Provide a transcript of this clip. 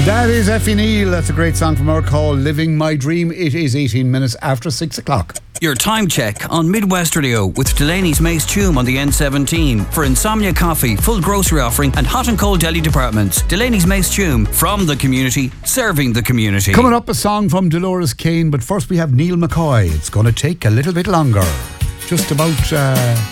That is Effie Neal. That's a great song from our call, Living My Dream. It is 18 minutes after 6 o'clock. Your time check on Midwest Radio with Delaney's Mace Tume on the N17 for Insomnia Coffee, full grocery offering and hot and cold deli departments. Delaney's Mace Tume, from the community, serving the community. Coming up, a song from Dolores Kane, but first we have Neil McCoy. It's going to take a little bit longer. Just about